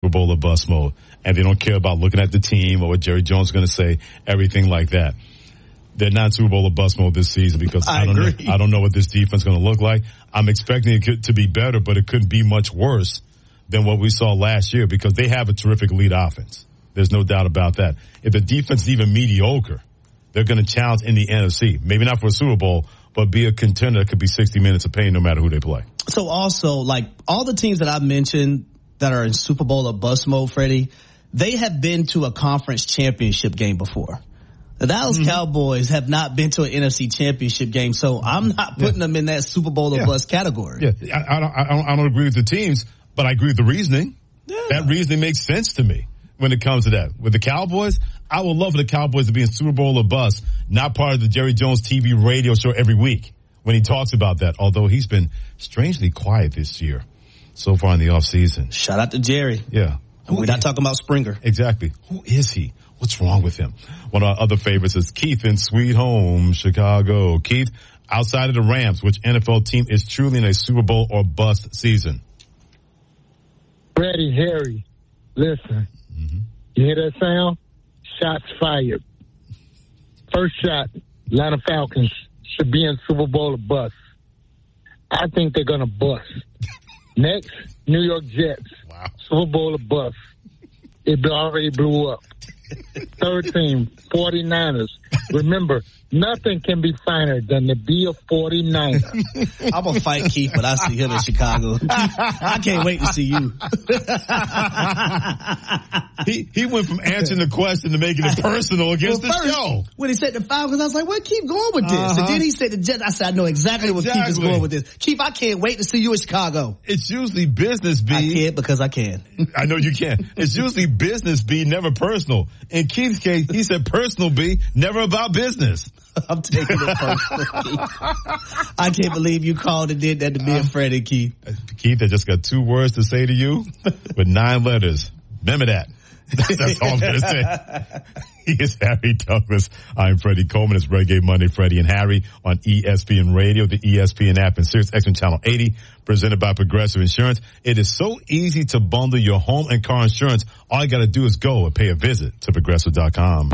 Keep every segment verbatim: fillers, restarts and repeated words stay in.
Super Bowl or bust mode, and they don't care about looking at the team or what Jerry Jones is going to say, everything like that. They're not Super Bowl or bust mode this season because I, I don't agree. know, I don't know what this defense is going to look like. I'm expecting it to be better, but it couldn't be much worse than what we saw last year because they have a terrific elite offense. There's no doubt about that. If the defense is even mediocre, they're going to challenge in the N F C. Maybe not for a Super Bowl, but be a contender that could be sixty minutes of pain no matter who they play. So also, like, all the teams that I've mentioned that are in Super Bowl or bust mode, Freddie, they have been to a conference championship game before. The Dallas mm-hmm. Cowboys have not been to an N F C championship game, so I'm not putting yeah. them in that Super Bowl or yeah. bust category. Yeah, I, I, don't, I, don't, I don't agree with the teams, but I agree with the reasoning. Yeah. That reasoning makes sense to me when it comes to that. With the Cowboys, I would love for the Cowboys to be in Super Bowl or bust, not part of the Jerry Jones T V radio show every week when he talks about that, although he's been strangely quiet this year so far in the offseason. Shout out to Jerry. Yeah. And we're not talking about Springer. Exactly. Who is he? What's wrong with him? One of our other favorites is Keith in Sweet Home, Chicago. Keith, outside of the Rams, which N F L team is truly in a Super Bowl or bust season? Freddie, Harry, listen. Mm-hmm. You hear that sound? Shots fired. First shot, Atlanta Falcons should be in Super Bowl or bust. I think they're going to bust. Next, New York Jets. Wow. Super Bowl or bust. It already blew up. Third team, forty-niners. Remember, nothing can be finer than to be a forty-niner. I'm going to fight Keith, but I see him in Chicago. I can't wait to see you. he he went from answering the question to making it personal against well, the first, show. When he said the Falcons, I was like, where Keith going with this? Uh-huh. And then he said the Jets. I said, I know exactly, exactly where Keith is going with this. Keith, I can't wait to see you in Chicago. It's usually business, B. I can't because I can. I know you can. It's usually business, B, never personal. In Keith's case, he said personal, B, never about business. I'm taking it personal, Keith. I can't believe you called and did that to me and Freddie, Keith. Keith, I just got two words to say to you with nine letters. Remember that. That's all I'm going to say. He is Harry Douglas. I'm Freddie Coleman. It's Reggae Monday, Freddie and Harry on E S P N Radio, the E S P N app, and Sirius X M Channel eighty, presented by Progressive Insurance. It is so easy to bundle your home and car insurance. All you got to do is go and pay a visit to progressive dot com.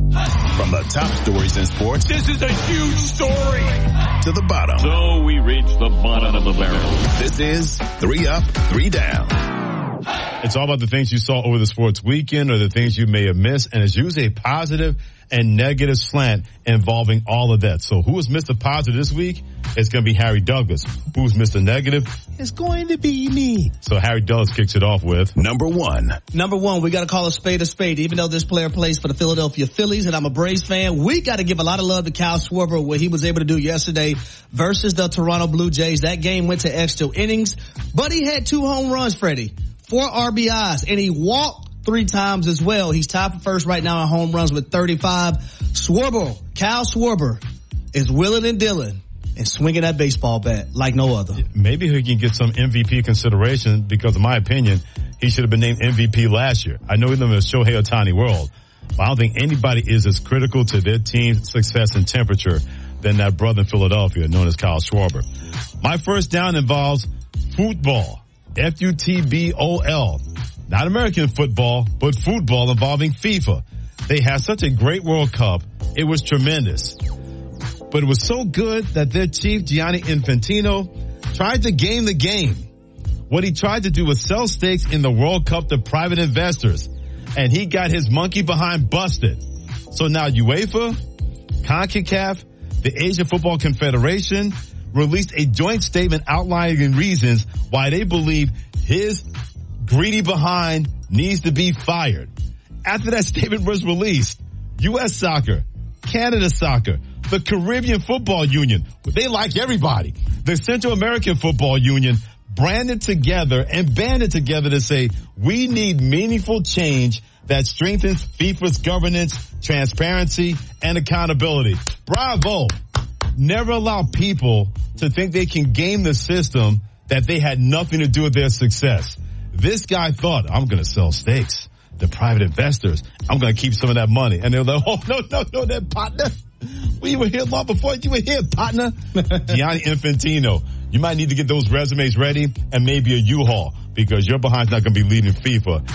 From the top stories in sports, this is a huge story. To the bottom. So we reach the bottom of the barrel. This is Three Up, Three Down. It's all about the things you saw over the sports weekend or the things you may have missed, and it's usually a positive and negative slant involving all of that. So who has missed a positive this week? It's going to be Harry Douglas. Who's missed a negative? It's going to be me. So Harry Douglas kicks it off with number one. Number one, we got to call a spade a spade. Even though this player plays for the Philadelphia Phillies and I'm a Braves fan, we got to give a lot of love to Kyle Schwarber, what he was able to do yesterday versus the Toronto Blue Jays. That game went to extra innings, but he had two home runs, Freddie. Four R B Is, and he walked three times as well. He's tied for first right now in home runs with thirty-five. Schwarber, Kyle Schwarber, is willing and dealing and swinging that baseball bat like no other. Maybe he can get some M V P consideration because, in my opinion, he should have been named M V P last year. I know we live in a Shohei Ohtani world, but I don't think anybody is as critical to their team's success and temperature than that brother in Philadelphia known as Kyle Schwarber. My first down involves football. F U T B O L. Not American football, but football involving FIFA. They had such a great World Cup. It was tremendous. But it was so good that their chief, Gianni Infantino, tried to game the game. What he tried to do was sell stakes in the World Cup to private investors. And he got his monkey behind busted. So now UEFA, CONCACAF, the Asian Football Confederation, released a joint statement outlining reasons why they believe his greedy behind needs to be fired. After that statement was released, U S Soccer, Canada Soccer, the Caribbean Football Union, they like everybody, the Central American Football Union branded together and banded together to say, we need meaningful change that strengthens FIFA's governance, transparency, and accountability. Bravo. Never allow people to think they can game the system that they had nothing to do with their success. This guy thought, I'm going to sell stakes to private investors. I'm going to keep some of that money. And they're like, oh, no, no, no, that partner. We were here long before you were here, partner. Gianni Infantino, you might need to get those resumes ready and maybe a U-Haul because your behind's not going to be leading FIFA